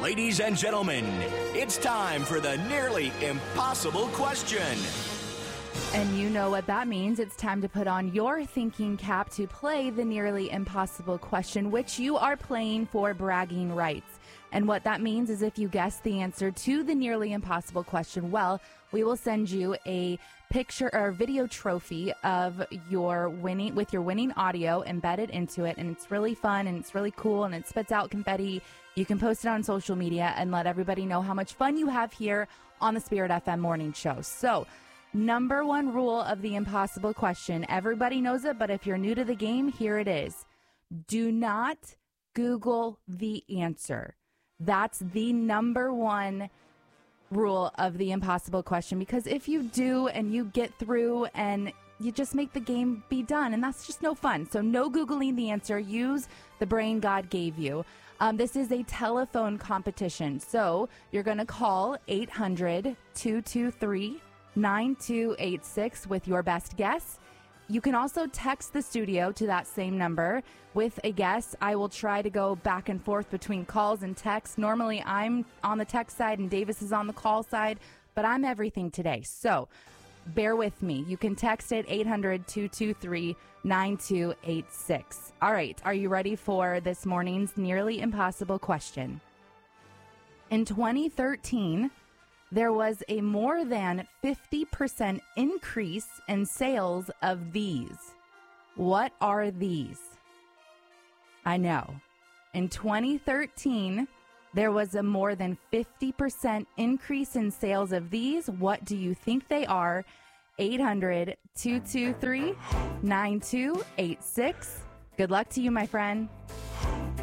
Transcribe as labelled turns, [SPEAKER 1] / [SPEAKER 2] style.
[SPEAKER 1] Ladies and gentlemen, it's time for the nearly impossible question.
[SPEAKER 2] And you know what that means. It's time to put on your thinking cap to play the nearly impossible question, which you are playing for bragging rights. And what that means is if you guess the answer to the nearly impossible question, well, we will send you a picture or video trophy of your winning audio embedded into it. And it's really fun and it's really cool and it spits out confetti. You can post it on social media and let everybody know how much fun you have here on the Spirit FM morning show. So, number one rule of the impossible question. Everybody knows it, but if you're new to the game, here it is. Do not Google the answer. That's the number one rule of the impossible question, because if you do and you get through and you just make the game be done, and that's just no fun. So no Googling the answer. Use the brain God gave you. This is a telephone competition. So you're going to call 800-223-9286 with your best guess. You can also text the studio to that same number with a guess. I will try to go back and forth between calls and texts. Normally, I'm on the text side and Davis is on the call side, but I'm everything today. So bear with me. You can text it 800-223-9286. All right. Are you ready for this morning's nearly impossible question? In 2013, there was a more than 50% increase in sales of these. What are these? I know. In 2013, there was a more than 50% increase in sales of these. What do you think they are? 800-223-9286. Good luck to you, my friend.